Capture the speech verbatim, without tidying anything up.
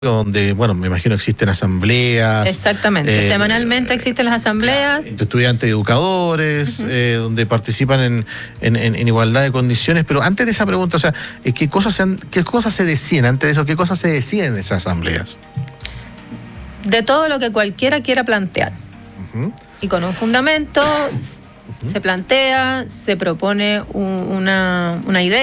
donde, bueno, me imagino existen asambleas. Exactamente, eh, semanalmente existen las asambleas. Entre estudiantes y educadores, Uh-huh. eh, donde participan en, en, en igualdad de condiciones. Pero antes de esa pregunta, o sea, ¿qué cosas se, han, qué cosas se decían? Antes de eso, ¿qué cosas se decían en esas asambleas? De todo lo que cualquiera quiera plantear. Uh-huh. Y con un fundamento uh-huh. se plantea, se propone un, una, una idea.